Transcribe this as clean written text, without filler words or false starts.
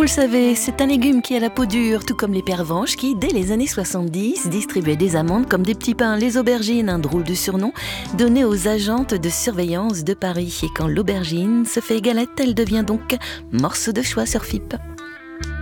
savez, c'est un légume qui a la peau dure, tout comme les pervenches qui, dès les années 70, distribuaient des amandes comme des petits pains. Les aubergines, un drôle de surnom, donné aux agentes de surveillance de Paris. Et quand l'aubergine se fait galette, elle devient donc morceau de choix sur FIP.